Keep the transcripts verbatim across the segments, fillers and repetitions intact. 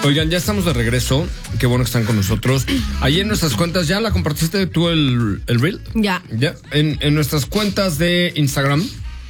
Oigan, ya estamos de regreso. Qué bueno que están con nosotros. Ahí en nuestras cuentas, ¿ya la compartiste tú el, el reel? Ya. Ya. En, en nuestras cuentas de Instagram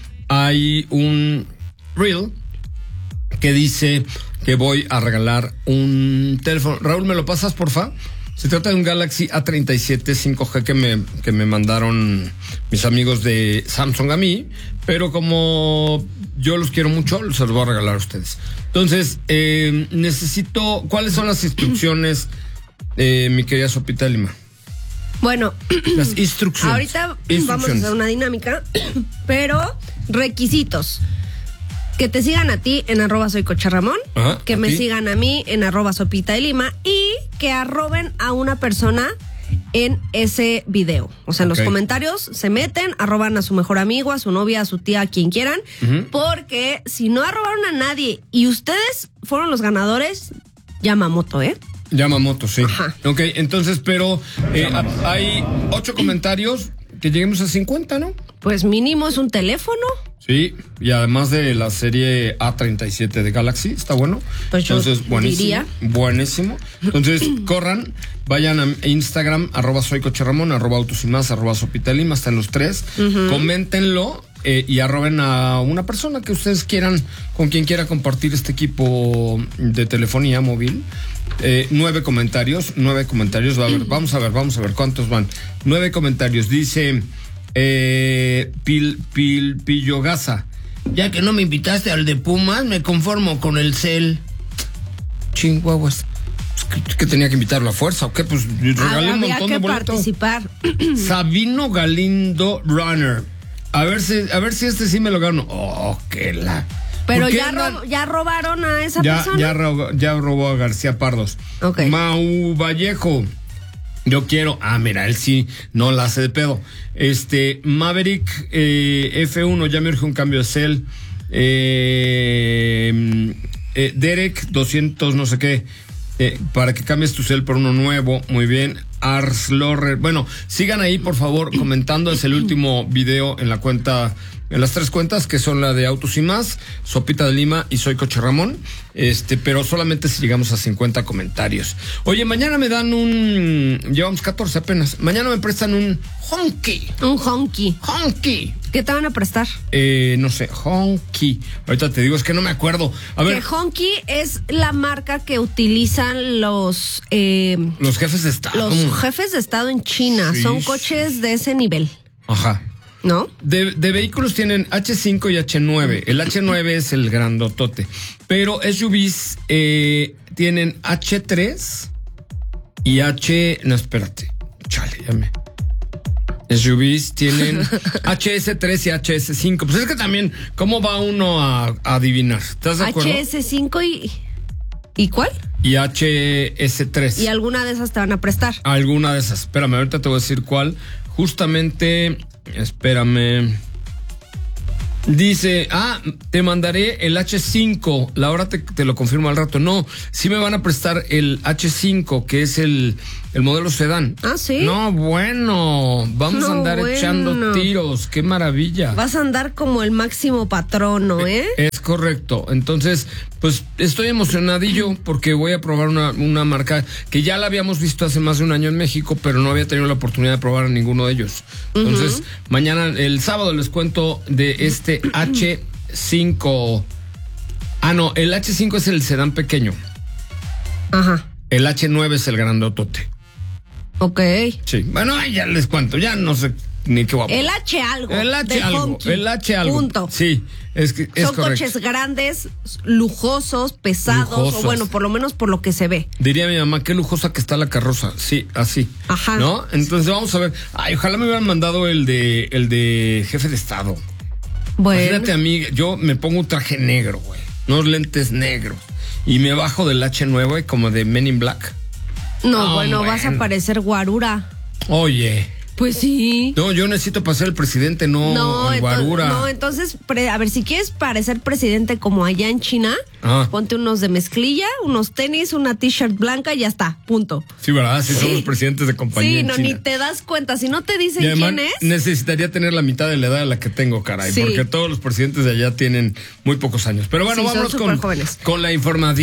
hay un reel que dice que voy a regalar un teléfono. Raúl, ¿me lo pasas, porfa? Se trata de un Galaxy A treinta y siete cinco G que me, que me mandaron mis amigos de Samsung a mí, pero como yo los quiero mucho, se los voy a regalar a ustedes. Entonces, eh, necesito... ¿Cuáles son las instrucciones, eh, mi querida Sopita de Lima? Bueno, las instrucciones. Ahorita vamos a hacer una dinámica, pero requisitos. Que te sigan a ti en arroba soy Coche Ramón, Ajá, que me ti. sigan a mí en arroba Sopita de Lima y que arroben a una persona en ese video. O sea, en okay. los comentarios se meten, arroban a su mejor amigo, a su novia, a su tía, a quien quieran, uh-huh. porque si no arrobaron a nadie y ustedes fueron los ganadores, Yamamoto, ¿eh? Yamamoto, sí. Ajá. Ok, entonces, pero eh, hay ocho comentarios, que lleguemos a cincuenta, ¿no? Pues mínimo es un teléfono. Sí, y además de la serie A treinta y siete de Galaxy, está bueno. Pues yo Entonces, buenísimo. diría. Buenísimo. Entonces, corran, vayan a Instagram, arroba soy Coche Ramón, arroba autos y más, arroba Sopita de Lima, hasta en los tres. Uh-huh. Coméntenlo eh, y arroben a una persona que ustedes quieran, con quien quiera compartir este equipo de telefonía móvil. Eh, nueve comentarios, nueve comentarios. Va a ver, vamos a ver, vamos a ver cuántos van. Nueve comentarios. Dice... Eh, Pil, Pil, Pillogaza. Ya que no me invitaste al de Pumas, me conformo con el Cel. Chinguaguas. ¿Que, que tenía que invitarlo a fuerza o qué? Pues regalé un montón de boletos. Participar. Sabino Galindo Runner. A ver si, a ver si este sí me lo gano. Oh, qué la. Pero ya, ro ya robaron a esa ya, persona. Ya robó, ya robó a García Pardos. Okay. Mau Vallejo. Yo quiero, ah, mira, él sí no la hace de pedo. Este, Maverick eh, F uno, ya me urge un cambio de cel. Eh, eh, Derek doscientos, no sé qué, eh, para que cambies tu cel por uno nuevo. Muy bien. Ars Lorre. Bueno, sigan ahí, por favor, comentando. Es el último video en la cuenta, en las tres cuentas, que son la de Autos y Más, Sopita de Lima y Soy Coche Ramón. Este, pero solamente si llegamos a cincuenta comentarios. Oye, mañana me dan un... Llevamos catorce apenas. Mañana me prestan un honky. Un honky. Honky. ¿Qué te van a prestar? Eh, no sé, honky. Ahorita te digo, es que no me acuerdo. A ver. Que honky es la marca que utilizan los... Eh, los jefes de Estado. Los jefes de Estado en China. Sí. Son coches de ese nivel. Ajá. ¿No? De, de vehículos tienen H cinco y H nueve. El H nueve es el grandotote. Pero S U Vs eh, tienen H tres y H... No, espérate. Chale, ya me... S U Vs tienen H S tres y H S cinco. Pues es que también, ¿cómo va uno a, a adivinar? ¿Estás de acuerdo? H S cinco y... ¿Y cuál? Y H S tres. ¿Y alguna de esas te van a prestar? Alguna de esas. Espérame, ahorita te voy a decir cuál. Justamente... Espérame. Dice, ah, te mandaré el H cinco. La hora te, te lo confirmo al rato. No, sí me van a prestar el H cinco, que es el, el modelo sedán. Ah, ¿sí? No, bueno, vamos no, a andar bueno. echando tiros. Qué maravilla. Vas a andar como el máximo patrono, ¿eh? Es correcto. Entonces, pues estoy emocionadillo porque voy a probar una, una marca que ya la habíamos visto hace más de un año en México, pero no había tenido la oportunidad de probar a ninguno de ellos. Entonces, uh-huh. mañana, el sábado, les cuento de este H cinco. Ah, no, el H cinco es el sedán pequeño. Ajá. El H nueve es el grandotote. Ok. Sí, bueno, ya les cuento, ya no sé ni qué va a poner. El H algo. El H algo. Honky. El H algo. Punto. Sí, es que es Son correcto. Coches grandes, lujosos, pesados, lujosos. O bueno, por lo menos por lo que se ve. Diría mi mamá, qué lujosa que está la carroza. Sí, así. Ajá. ¿No? Entonces vamos a ver. Ay, ojalá me hubieran mandado el de el de jefe de Estado. Bueno. Imagínate a mí, yo me pongo un traje negro, güey. Unos lentes negros. Y me bajo del H nueve, güey, como de Men in Black. No, oh, bueno, bueno, vas a parecer guarura. Oye. Pues sí. No, yo necesito para ser el presidente, no, no el guarura. No, entonces, pre, a ver, si quieres parecer presidente como allá en China, ah. ponte unos de mezclilla, unos tenis, una t-shirt blanca y ya está, punto. Sí, ¿verdad? Sí, sí. Somos presidentes de compañía. Sí, en no, China. ni te das cuenta. Si no te dicen y además, quién es. Necesitaría tener la mitad de la edad de la que tengo, caray. Sí. Porque todos los presidentes de allá tienen muy pocos años. Pero bueno, sí, vámonos con, con la información.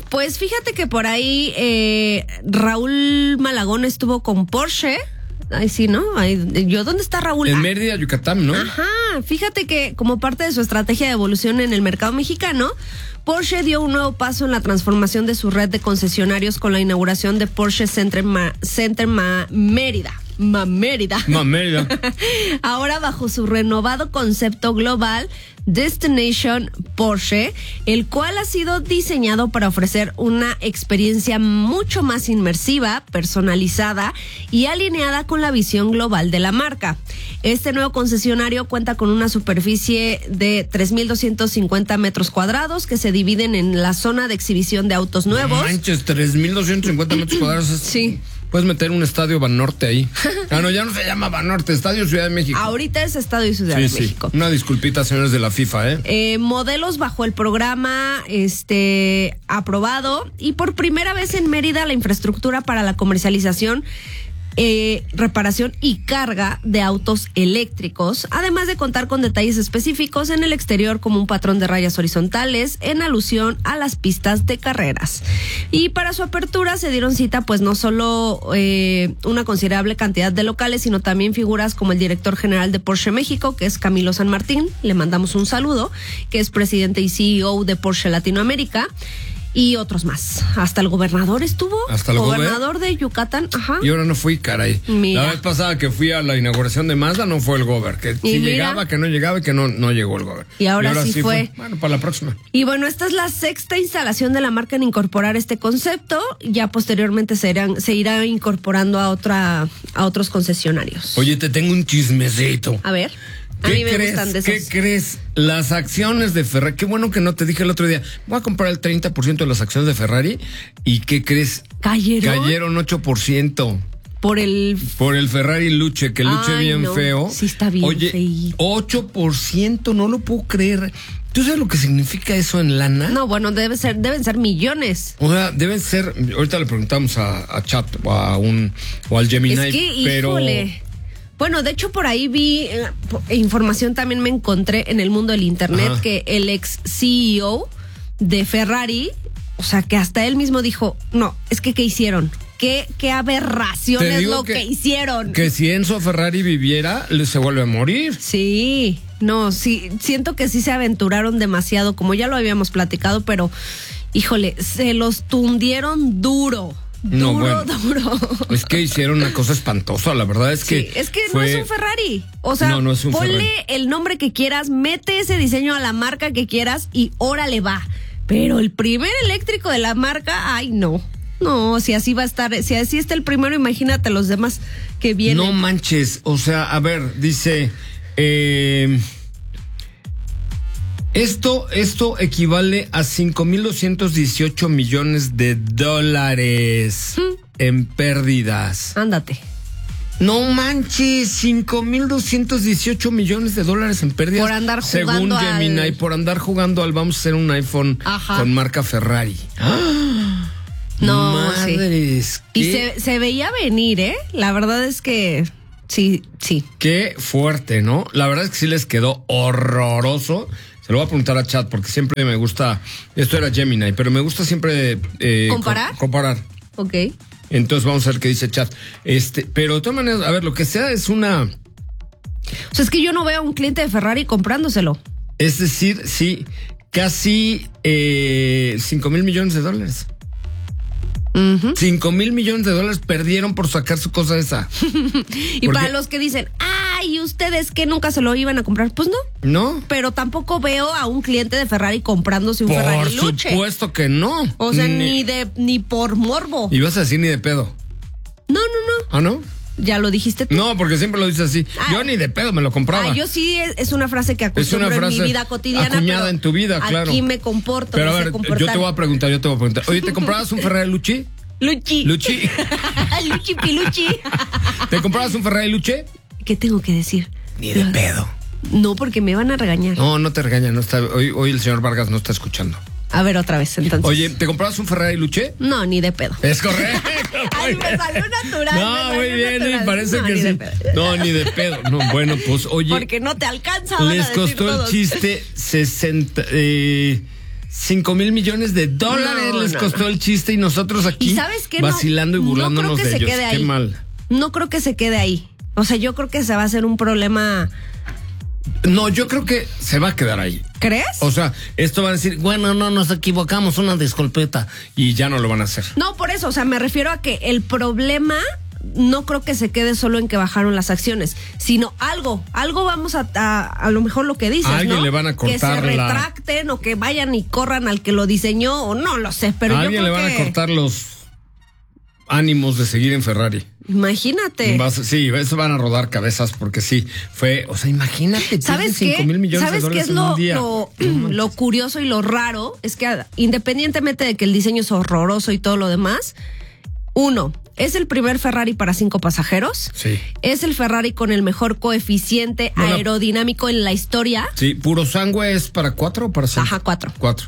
Pues fíjate que por ahí eh, Raúl Malagón estuvo con Porsche. Ay, sí, ¿no? Ay, yo, ¿dónde está Raúl? En Ah, Mérida, Yucatán, ¿no? Ajá, fíjate que como parte de su estrategia de evolución en el mercado mexicano, Porsche dio un nuevo paso en la transformación de su red de concesionarios con la inauguración de Porsche Center, Ma- Center Ma- Mérida. Ma Mérida. Ma Mérida. Ahora bajo su renovado concepto global Destination Porsche, el cual ha sido diseñado para ofrecer una experiencia mucho más inmersiva, personalizada y alineada con la visión global de la marca. Este nuevo concesionario cuenta con una superficie de tres mil doscientos cincuenta metros cuadrados que se dividen en la zona de exhibición de autos nuevos. No manches, tres mil doscientos cincuenta metros cuadrados. Es- Sí. Puedes meter un estadio Banorte ahí. Ah, no, ya no se llama Banorte, Estadio Ciudad de México. Ahorita es Estado y Ciudad Sí, de sí. México. Una disculpita, señores de la FIFA, ¿eh? Eh, modelos bajo el programa este aprobado y por primera vez en Mérida la infraestructura para la comercialización, eh, reparación y carga de autos eléctricos, además de contar con detalles específicos en el exterior como un patrón de rayas horizontales en alusión a las pistas de carreras. Y para su apertura se dieron cita pues no solo eh, una considerable cantidad de locales, sino también figuras como el director general de Porsche México, que es Camilo San Martín, le mandamos un saludo, que es presidente y C E O de Porsche Latinoamérica, y otros más. Hasta el gobernador estuvo. Hasta el gobernador de Yucatán, ajá. Y ahora no fui, caray. Mira. La vez pasada que fui a la inauguración de Mazda no fue el gober. Que si mira. llegaba, que no llegaba y que no, no llegó el gober. Y ahora sí fue. Bueno, para la próxima. Y bueno, esta es la sexta instalación de la marca en incorporar este concepto. Ya posteriormente se irán, se irá incorporando a otra, a otros concesionarios. Oye, te tengo un chismecito. A ver. A ¿Qué mí me crees? gustan de ¿Qué esos. crees? Las acciones de Ferrari. Qué bueno que no te dije el otro día. Voy a comprar el treinta por ciento de las acciones de Ferrari. ¿Y qué crees? ¿Cayeron? Cayeron ocho por ciento. Por el... Por el Ferrari Luche, que luche Ay, bien no. feo. Sí está bien Oye, feíto. ocho por ciento, no lo puedo creer. ¿Tú sabes lo que significa eso en lana? No, bueno, debe ser, deben ser millones. O sea, deben ser, ahorita le preguntamos a, a Chat o a un o al Gemini, Es que, pero híjole. Bueno, de hecho por ahí vi eh, po- información, también me encontré en el mundo del internet. Ajá. Que el ex C E O de Ferrari, o sea, que hasta él mismo dijo, no, es que ¿qué hicieron? ¿Qué, qué aberración Te es digo lo que, que- hicieron? que si Enzo Ferrari viviera, le se vuelve a morir. Sí, no, sí, siento que sí se aventuraron demasiado, como ya lo habíamos platicado, pero híjole, se los tundieron duro. No, Duro, bueno. duro. Es que hicieron una cosa espantosa, la verdad es que Sí, es que fue- no es un Ferrari. O sea, No, no es un ponle Ferrari. el nombre que quieras, mete ese diseño a la marca que quieras y órale va. Pero el primer eléctrico de la marca, ay no. No, si así va a estar, si así está el primero, imagínate los demás que vienen. No manches, o sea, a ver, dice, eh, esto, esto equivale a cinco mil doscientos dieciocho millones de dólares en pérdidas. Ándate. No manches, cinco mil doscientos dieciocho millones de dólares en pérdidas. Por andar Según jugando Gemini, al- por andar jugando al vamos a hacer un iPhone Ajá. con marca Ferrari. ¡Ah! No, Madres, Y qué, se, se veía venir, ¿eh? La verdad es que sí, sí. qué fuerte, ¿no? La verdad es que sí les quedó horroroso. Se lo voy a preguntar a Chat porque siempre me gusta, esto era Gemini, pero me gusta siempre eh, ¿Comparar? co- comparar. Ok. Entonces vamos a ver qué dice Chat. Este, pero de todas maneras, a ver, lo que sea es una, O sea, es que yo no veo a un cliente de Ferrari comprándoselo. es decir, sí, casi eh, cinco mil millones de dólares. Ujú. Cinco mil millones de dólares perdieron por sacar su cosa esa. Y ¿Por para qué? los que dicen, ay, ¿ustedes que nunca se lo iban a comprar? Pues no. ¿No? Pero tampoco veo a un cliente de Ferrari comprándose un Por Ferrari Luche. supuesto que no. O sea, ni de ni por morbo. Y vas a decir ni de pedo. No, no, no. ¿Ah, no? Ya lo dijiste tú. No, porque siempre lo dices así. Ah. Yo ni de pedo me lo compraba. Ah, yo sí, es, es una frase que acostumbro Es una frase en mi vida cotidiana. acuñada pero en tu vida, claro. Aquí me comporto. Pero me a sé ver, comportar. yo te voy a preguntar, yo te voy a preguntar. Oye, ¿te comprabas un Ferrari Luchi? Luchi. Luchi. Luchi Piluchi. ¿Te comprabas un Ferrari Luche? ¿Qué tengo que decir? Ni de pedo. No, porque me van a regañar. No, no te regañan. No está, hoy, hoy el señor Vargas no está escuchando. A ver, otra vez, entonces. Oye, ¿te comprabas un Ferrari Luche? No, ni de pedo. Es correcto. Ay, muy me bien. salió natural. me No, salió muy bien, natural. y parece No, que ni de sí. pedo. No, ni de pedo. No, bueno, pues oye. Porque no te alcanza. van a Les decir costó el todos. chiste sesenta, eh, cinco mil millones de dólares No, les no, costó no. el chiste y nosotros aquí ¿Y sabes qué? vacilando No- y no burlándonos creo que de se ellos. quede Qué ahí. mal. No creo que se quede ahí. O sea, yo creo que se va a hacer un problema. No, yo creo que se va a quedar ahí. ¿Crees? O sea, esto va a decir, bueno, no, nos equivocamos, una disculpeta. Y ya no lo van a hacer. No, por eso, o sea, me refiero a que el problema no creo que se quede solo en que bajaron las acciones, sino algo, algo vamos a, a, a lo mejor lo que dices, A alguien ¿no? le van a cortar que se la- retracten o que vayan y corran al que lo diseñó o no lo sé, pero a yo alguien creo le van que a cortar los ánimos de seguir en Ferrari. imagínate. Vas- sí, eso van a rodar cabezas porque sí, fue, o sea, imagínate, ¿Sabes cinco qué? mil millones ¿Sabes de qué dólares es en lo, un día. lo, lo curioso y lo raro? Es que ah, independientemente de que el diseño es horroroso y todo lo demás, uno, es el primer Ferrari para cinco pasajeros. Sí. Es el Ferrari con el mejor coeficiente Bueno, aerodinámico en la historia. Sí, puro sangue es para cuatro o para cinco. Ajá, cuatro. Cuatro.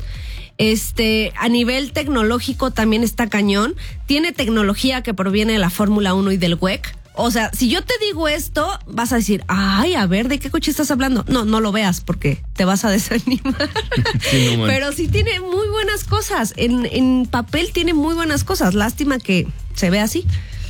Este, a nivel tecnológico también está cañón. Tiene tecnología que proviene de la Fórmula uno y del W E C. O sea, si yo te digo esto, vas a decir, ay, a ver, ¿de qué coche estás hablando? No, no lo veas porque te vas a desanimar. Sí, no manches. Pero sí tiene muy buenas cosas. En, en papel tiene muy buenas cosas. Lástima que se ve así.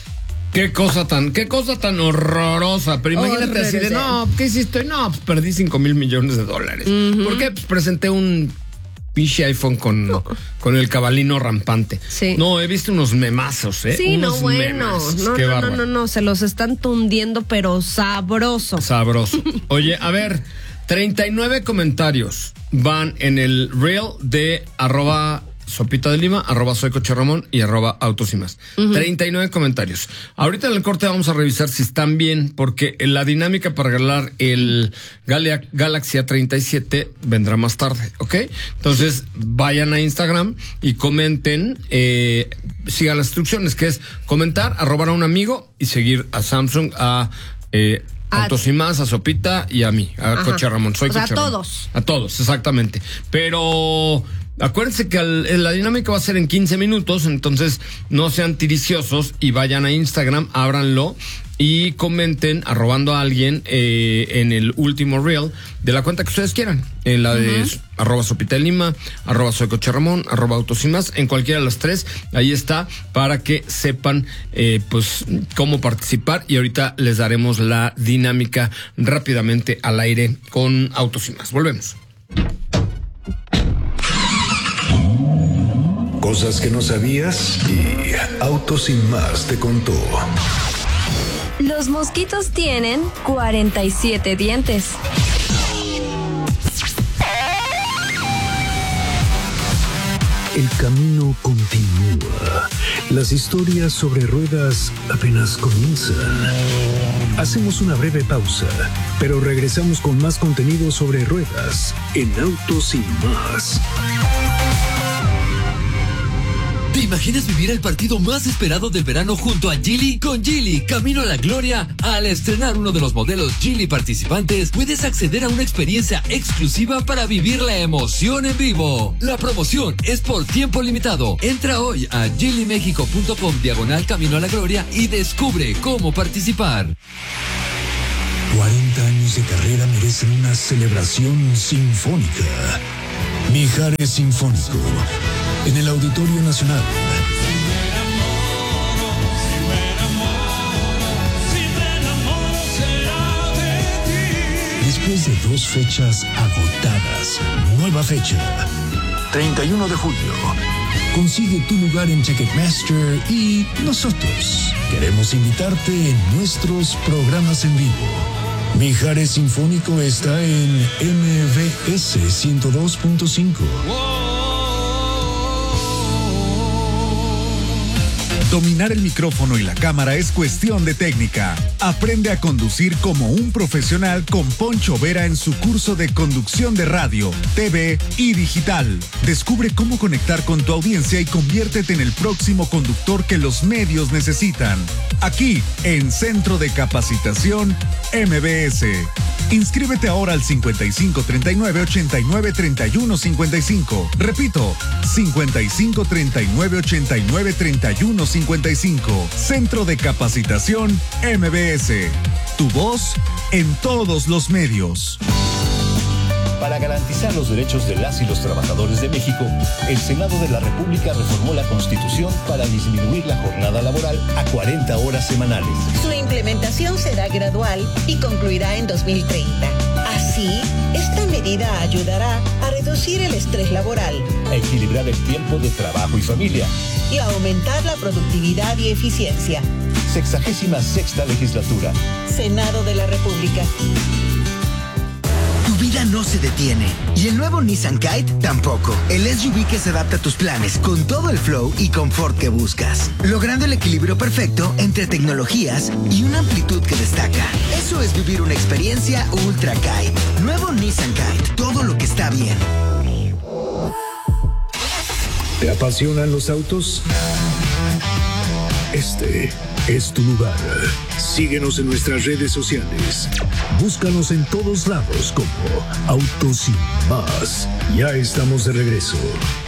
Qué cosa tan, qué cosa tan horrorosa. Pero imagínate así de, Horrorosa. no, ¿qué hiciste? No, pues perdí cinco mil millones de dólares. ¿Por qué? Pues presenté un pinche iPhone con, No. con el cabalino rampante. Sí. No, he visto unos memazos, ¿eh? Sí, unos no, bueno. memazos. No, Qué no, no, bárbaro. no, no. Se los están tundiendo, pero sabroso. Sabroso. Oye, a ver, treinta y nueve comentarios van en el reel de arroba Sopita de Lima, arroba Soy Coche Ramón y arroba Autos y Más. treinta y nueve comentarios. Ahorita en el corte vamos a revisar si están bien, porque la dinámica para regalar el Galia- Galaxy A treinta y siete vendrá más tarde, ¿ok? Entonces, vayan a Instagram y comenten, eh, sigan las instrucciones, que es comentar, arrobar a un amigo y seguir a Samsung, a... Eh, A- Autos y Más, a Sopita y a mí, a Ajá. Coche Ramón. Soy O sea, Coche a Ramón. todos. A todos, exactamente. Pero acuérdense que al- la dinámica va a ser en quince minutos, entonces no sean tiriciosos y vayan a Instagram, ábranlo y comenten arrobando a alguien eh, en el último reel de la cuenta que ustedes quieran. En la de arroba Sopita de Lima, arroba Soy Coche Ramón, arroba Autos y Más, en cualquiera de las tres, ahí está, para que sepan eh, pues cómo participar y ahorita les daremos la dinámica rápidamente al aire con Autos y Más. Volvemos. Cosas que no sabías y Autos Sin Más te contó. Los mosquitos tienen cuarenta y siete dientes. El camino continúa. Las historias sobre ruedas apenas comienzan. Hacemos una breve pausa, pero regresamos con más contenido sobre ruedas en Autos Sin Más. ¿Te imaginas vivir el partido más esperado del verano junto a Geely? Con Geely, camino a la gloria. Al estrenar uno de los modelos Geely participantes, puedes acceder a una experiencia exclusiva para vivir la emoción en vivo. La promoción es por tiempo limitado. Entra hoy a geely mexico punto com diagonal camino a la gloria y descubre cómo participar. cuarenta años de carrera merecen una celebración sinfónica. Mijares Sinfónico, en el Auditorio Nacional. Después de dos fechas agotadas, nueva fecha, treinta y uno de julio. Consigue tu lugar en Ticketmaster y nosotros queremos invitarte en nuestros programas en vivo. Mijares Sinfónico está en M V S ciento dos punto cinco. Dominar el micrófono y la cámara es cuestión de técnica. Aprende a conducir como un profesional con Poncho Vera en su curso de conducción de radio, T V y digital. Descubre cómo conectar con tu audiencia y conviértete en el próximo conductor que los medios necesitan. Aquí, en Centro de Capacitación M B S. Inscríbete ahora al cincuenta y cinco treinta y nueve ochenta y nueve treinta y uno cincuenta y cinco. Repito, cincuenta y cinco treinta y nueve ochenta y nueve treinta y uno cincuenta y cinco. Centro de Capacitación M B S. Tu voz en todos los medios. Para garantizar los derechos de las y los trabajadores de México, el Senado de la República reformó la Constitución para disminuir la jornada laboral a cuarenta horas semanales. Su implementación será gradual y concluirá en dos mil treinta. Así, esta medida ayudará a reducir el estrés laboral, a equilibrar el tiempo de trabajo y familia y a aumentar la productividad y eficiencia. Sexagésima sexta legislatura. Senado de la República. Tu vida no se detiene y el nuevo Nissan Kite tampoco. El S U V que se adapta a tus planes con todo el flow y confort que buscas, logrando el equilibrio perfecto entre tecnologías y una amplitud que destaca. Eso es vivir una experiencia Ultra Kite. Nuevo Nissan Kite, todo lo que está bien. ¿Te apasionan los autos? Este es tu lugar. Síguenos en nuestras redes sociales. Búscanos en todos lados como Autos Sin Más. Ya estamos de regreso.